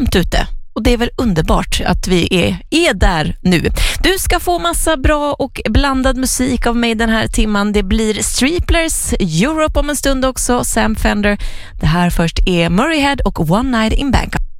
varmt ute. Och det är väl underbart att vi är där nu. Du ska få massa bra och blandad musik av mig den här timman. Det blir Streeplers, Europe om en stund också, Sam Fender. Det här först är Murray Head och One Night in Bangkok.